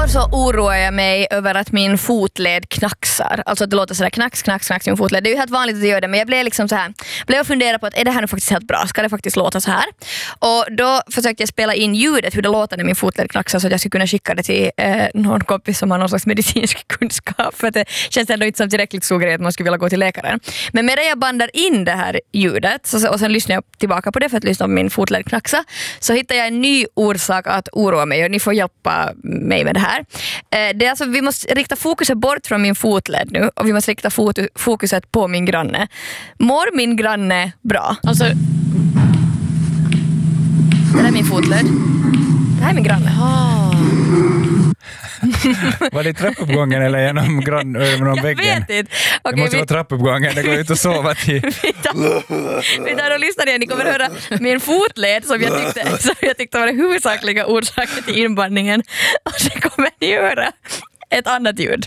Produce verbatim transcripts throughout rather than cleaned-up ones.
så oroar jag mig över att min fotled knacksar. Alltså att det låter sådär knacks, knacks, knacks i min fotled. Det är ju helt vanligt att det gör det, men jag blev liksom så här, blev och fundera på att är det här nu faktiskt helt bra? Ska det faktiskt låta så här? Och då försökte jag spela in ljudet, hur det låter när min fotled knacksar, så att jag skulle kunna skicka det till eh, någon kompis som har någon slags medicinsk kunskap. För att det känns ändå inte som tillräckligt stor grej att man skulle vilja gå till läkaren. Men medan jag bandar in det här ljudet så, och sen lyssnar jag tillbaka på det för att lyssna på min fotled knacksa, så hittar jag en ny orsak att oroa mig, och ni får hjälpa mig med det här. Eh, det är alltså, vi måste rikta fokuset bort från min fotled nu, och vi måste rikta fotu- fokuset på min granne. Mår min granne bra? Alltså, det här är min fotled. Det här är min granne. ah. Var det i trappuppgången eller genom, grann, genom väggen? Jag vet inte. Det Okej, måste vi, vara trappuppgången, det går inte att sova till. vi, tar, vi tar och lyssnar igen. Ni kommer att höra min fotled som jag tyckte, som jag tyckte var den huvudsakliga orsaken till inbandningen. Och så kommer ni höra ett annat ljud.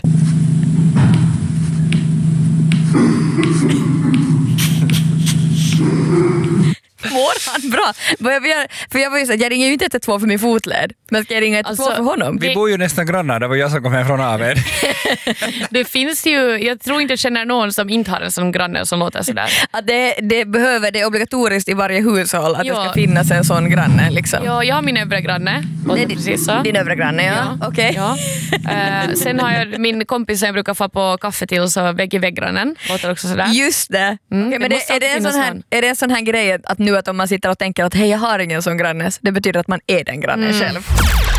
Mår han bra? För jag var ju så att jag ringer ju inte ett ett två för min fotled, men ska jag ringa ett ett två Alltså, för honom? Vi bor ju nästan grannar, det var jag som kom hem från Aven. Det finns ju, jag tror inte jag känner någon som inte har en sån granne som låter sådär. Att det, det behöver, det är obligatoriskt i varje hushåll att Ja. det ska finnas en sån granne liksom. Ja, jag har min övre granne. Det är Precis så. din övre granne, ja. Ja. Okej. Ja. Eh, sen har jag min kompis som jag brukar få på kaffe till, så vägg i väggrannen. Låter också sådär. Just det. Mm, Okej, det men det, måste är, det en alltid sån finnas här, någon. är det en sån här grej att nu att om man sitter och tänker att hej, jag har ingen sån granne, det betyder att man är den grannen Mm. själv.